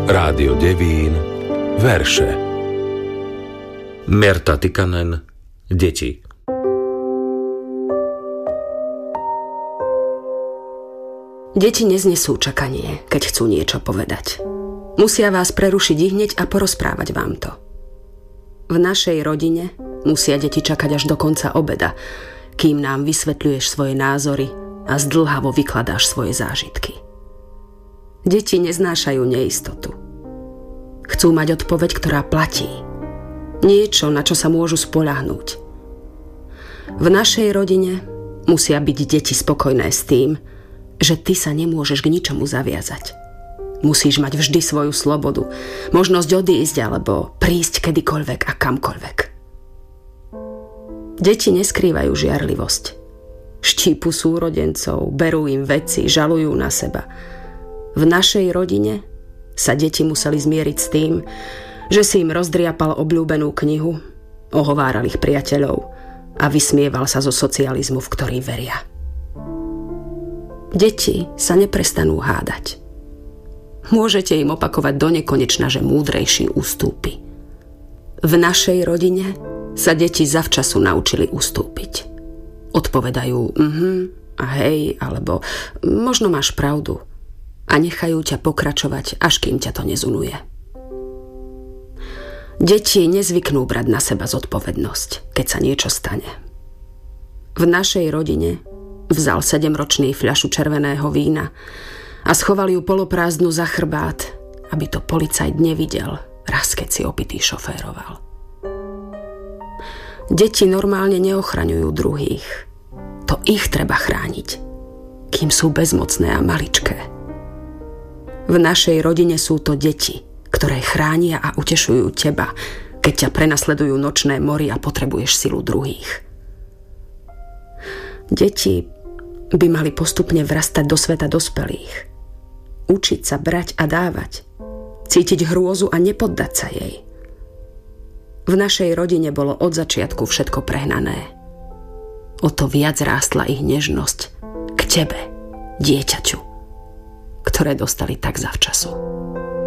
Rádio Devín. Verše. Merta Tikkanen. Deti. Deti neznesú čakanie, keď chcú niečo povedať. Musia vás prerušiť ihneď a porozprávať vám to. V našej rodine musia deti čakať až do konca obeda, kým nám vysvetľuješ svoje názory a zdĺhavo vykladáš svoje zážitky. Deti neznášajú neistotu. Chcú mať odpoveď, ktorá platí. Niečo, na čo sa môžu spoľahnúť. V našej rodine musia byť deti spokojné s tým, že ty sa nemôžeš k ničomu zaviazať. Musíš mať vždy svoju slobodu, možnosť odísť alebo prísť kedykoľvek a kamkoľvek. Deti neskrývajú žiarlivosť. Štípu súrodencov, berú im veci, žalujú na seba. V našej rodine sa deti museli zmieriť s tým, že si im rozdriapal obľúbenú knihu, ohováral ich priateľov a vysmieval sa zo socializmu, v ktorý veria. Deti sa neprestanú hádať. Môžete im opakovať donekonečna, že múdrejší ustúpi. V našej rodine sa deti zavčasu naučili ustúpiť. Odpovedajú a hej, alebo možno máš pravdu a nechajú ťa pokračovať, až kým ťa to nezunuje. Deti nezvyknú brať na seba zodpovednosť, keď sa niečo stane. V našej rodine vzal 7-ročný fľašu červeného vína a schoval ju poloprázdnu za chrbát, aby to policajt nevidel, raz keď si opitý šoféroval. Deti normálne neochraňujú druhých. To ich treba chrániť, kým sú bezmocné a maličké. V našej rodine sú to deti, ktoré chránia a utešujú teba, keď ťa prenasledujú nočné mory a potrebuješ silu druhých. Deti by mali postupne vrastať do sveta dospelých. Učiť sa brať a dávať. Cítiť hrôzu a nepoddať sa jej. V našej rodine bolo od začiatku všetko prehnané. O to viac rástla ich nežnosť k tebe, dieťaťu, ktoré dostali tak zavčasu.